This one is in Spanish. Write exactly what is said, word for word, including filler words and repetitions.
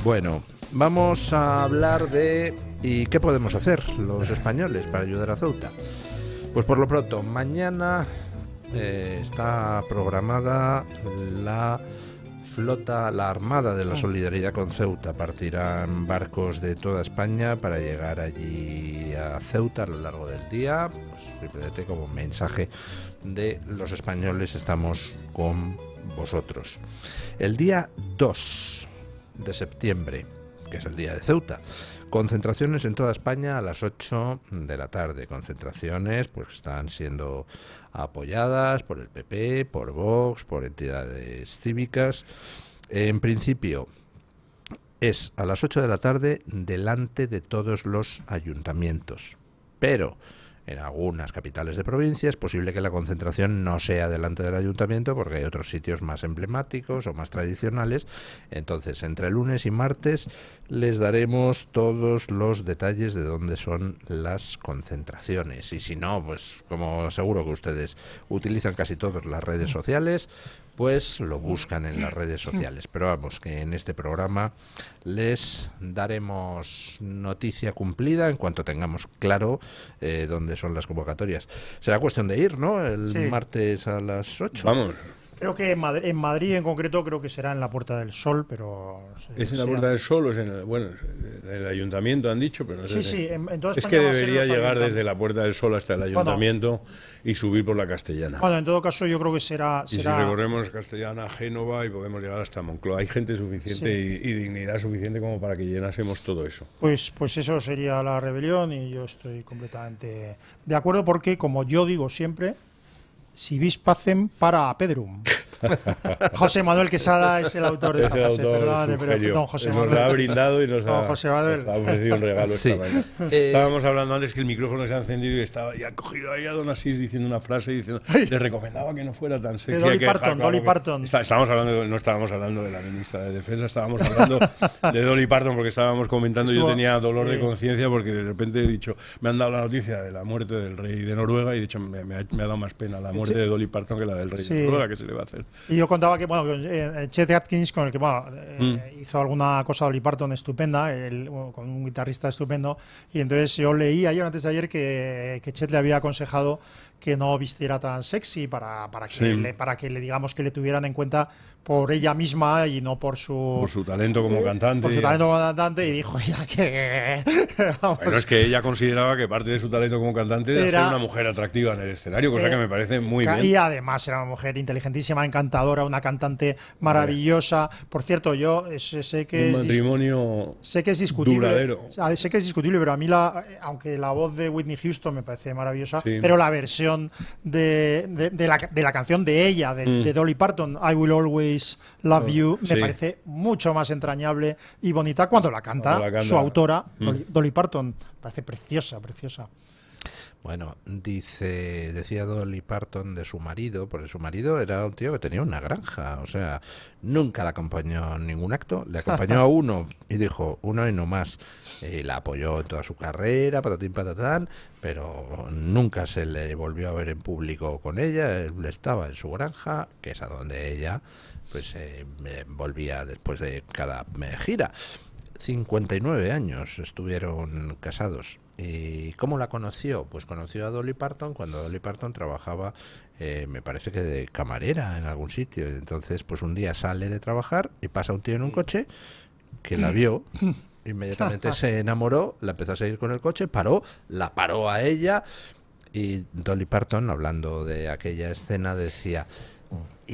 Bueno, vamos a hablar de ¿y qué podemos hacer los españoles para ayudar a Ceuta? Pues por lo pronto, mañana eh, está programada la flota, la Armada de la Solidaridad con Ceuta. Partirán barcos de toda España para llegar allí a Ceuta a lo largo del día, pues simplemente como mensaje de los españoles, estamos con vosotros. El día dos de septiembre, que es el día de Ceuta, concentraciones en toda España a las ocho de la tarde. Concentraciones pues que están siendo apoyadas por el P P, por Vox, por entidades cívicas. En principio es a las ocho de la tarde delante de todos los ayuntamientos, pero en algunas capitales de provincia es posible que la concentración no sea delante del ayuntamiento porque hay otros sitios más emblemáticos o más tradicionales. Entonces, entre lunes y martes les daremos todos los detalles de dónde son las concentraciones. Y si no, pues como seguro que ustedes utilizan casi todas las redes sociales, pues lo buscan en las redes sociales. Pero vamos, que en este programa les daremos noticia cumplida en cuanto tengamos claro eh, dónde son las convocatorias. Será cuestión de ir, ¿no? El sí. martes a las ocho. Vamos. Creo que en Madrid, en Madrid en concreto creo que será en la Puerta del Sol, pero... ¿Es en la Puerta del Sol o es en el, bueno, en el ayuntamiento han dicho? Pero no sé sí, sí, en, en toda es que debería llegar desde la Puerta del Sol hasta el ayuntamiento bueno, y subir por la Castellana. Bueno, en todo caso yo creo que será... Y será... si recorremos Castellana, Génova y podemos llegar hasta Moncloa. Hay gente suficiente sí. y, y dignidad suficiente como para que llenásemos todo eso. Pues, pues eso sería la rebelión y yo estoy completamente de acuerdo porque, como yo digo siempre, si vis pacem para Pedrum. José Manuel Quesada es el autor de esta frase, perdón, pero don José Manuel. Nos la ha brindado y nos, don ha, José Manuel. nos ha ofrecido un regalo sí. esta mañana. Eh, Estábamos hablando antes que el micrófono se ha encendido y estaba y ha cogido ahí a don Asís diciendo una frase y diciendo, le recomendaba que no fuera tan sexy. De Dolly que Parton, Dolly Parton. Está, estábamos hablando de, no estábamos hablando de la ministra de Defensa, estábamos hablando de Dolly Parton porque estábamos comentando, Estuvo, yo tenía dolor sí. de conciencia porque de repente he dicho, me han dado la noticia de la muerte del rey de Noruega y de hecho me, me, ha, me ha dado más pena la muerte sí. de Dolly Parton que la del rey sí. de Noruega, que se le va a hacer. Y yo contaba que bueno, eh, Chet Atkins, con el que bueno, eh, mm. hizo alguna cosa Dolly Parton estupenda, el, bueno, con un guitarrista estupendo, y entonces yo leí ayer, antes de ayer, que, que Chet le había aconsejado que no vistiera tan sexy para, para, que, sí. le, para que le digamos que le tuvieran en cuenta por ella misma y no por su por su talento como eh, cantante por su talento como cantante y dijo ya que bueno, es que ella consideraba que parte de su talento como cantante era, era ser una mujer atractiva en el escenario, cosa eh, que me parece muy bien. Y además era una mujer inteligentísima, encantadora, una cantante maravillosa. Por cierto, yo sé que un es matrimonio sé que es discutible, duradero. Sé que es discutible, pero a mí la aunque la voz de Whitney Houston me parece maravillosa, sí. pero la versión de, de, de, la, de la canción de ella, de, mm. de Dolly Parton, I Will Always Love You, me sí. parece mucho más entrañable y bonita cuando la canta, cuando la canta. su autora, mm. Dolly, Dolly Parton. Me parece preciosa, preciosa. Bueno, dice, decía Dolly Parton de su marido, porque su marido era un tío que tenía una granja, o sea, nunca la acompañó en ningún acto, le acompañó a uno y dijo, uno y no más, y la apoyó en toda su carrera, patatín patatán, pero nunca se le volvió a ver en público con ella, él estaba en su granja, que es a donde ella pues eh, volvía después de cada gira. cincuenta y nueve años estuvieron casados. ¿Y cómo la conoció? Pues conoció a Dolly Parton cuando Dolly Parton trabajaba, eh, me parece que de camarera en algún sitio. Entonces, pues un día sale de trabajar y pasa un tío en un coche que la vio, inmediatamente se enamoró, la empezó a seguir con el coche, paró, la paró a ella y Dolly Parton, hablando de aquella escena, decía...